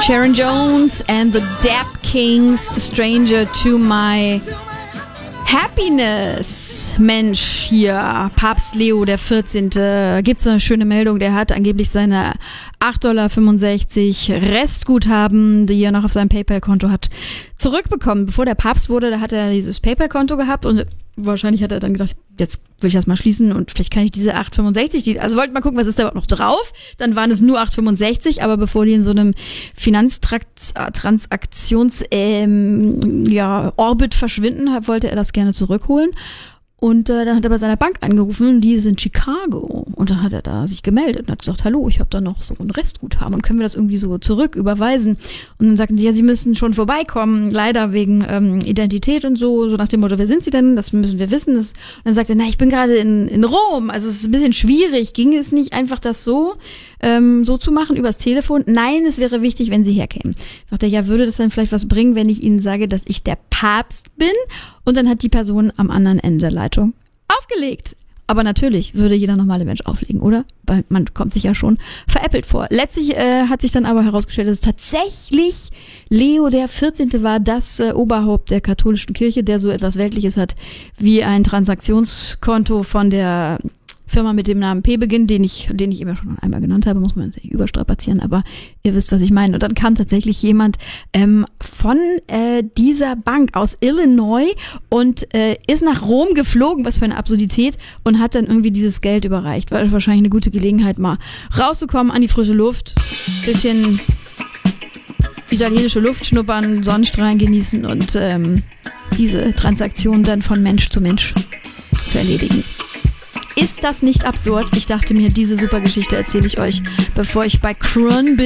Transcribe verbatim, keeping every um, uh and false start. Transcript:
Sharon Jones and the Dap Kings, Stranger to My Happiness. Mensch, hier, Papst Leo der vierzehnte. Gibt's eine schöne Meldung, der hat angeblich seine acht Komma fünfundsechzig Dollar Restguthaben, die er noch auf seinem PayPal-Konto hat, zurückbekommen. Bevor der Papst wurde, da hat er dieses PayPal-Konto gehabt und wahrscheinlich hat er dann gedacht, jetzt will ich das mal schließen und vielleicht kann ich diese acht Komma fünfundsechzig, die, also wollte mal gucken, was ist da überhaupt noch drauf. Dann waren es nur acht Komma fünfundsechzig, aber bevor die in so einem Finanztransaktions ähm, ja, Orbit verschwinden, wollte er das gerne zurückholen. Und äh, dann hat er bei seiner Bank angerufen, die ist in Chicago. Und dann hat er da sich gemeldet und hat gesagt, hallo, ich habe da noch so ein Restguthaben und können wir das irgendwie so zurück überweisen? Und dann sagten sie, ja, sie müssen schon vorbeikommen, leider wegen ähm, Identität und so, so nach dem Motto, wer sind sie denn? Das müssen wir wissen. Das, und dann sagt er, na, ich bin gerade in, in Rom, also es ist ein bisschen schwierig. Ging es nicht einfach das so, ähm, so zu machen, übers Telefon? Nein, es wäre wichtig, wenn sie herkämen. Sagt er, ja, würde das dann vielleicht was bringen, wenn ich ihnen sage, dass ich der Papst bin? Und dann hat die Person am anderen Ende der Leitung aufgelegt. Aber natürlich würde jeder normale Mensch auflegen, oder? Weil man kommt sich ja schon veräppelt vor. Letztlich äh, hat sich dann aber herausgestellt, dass es tatsächlich Leo der vierzehnte war, das äh, Oberhaupt der katholischen Kirche, der so etwas Weltliches hat wie ein Transaktionskonto von der Firma mit dem Namen P beginnt, den ich, den ich eben schon einmal genannt habe, muss man jetzt nicht überstrapazieren, aber ihr wisst, was ich meine. Und dann kam tatsächlich jemand ähm, von äh, dieser Bank aus Illinois und äh, ist nach Rom geflogen, was für eine Absurdität, und hat dann irgendwie dieses Geld überreicht. War wahrscheinlich eine gute Gelegenheit, mal rauszukommen an die frische Luft, bisschen italienische Luft schnuppern, Sonnenstrahlen genießen und ähm, diese Transaktion dann von Mensch zu Mensch zu erledigen. Ist das nicht absurd? Ich dachte mir, diese super Geschichte erzähle ich euch, bevor ich bei Kron bin.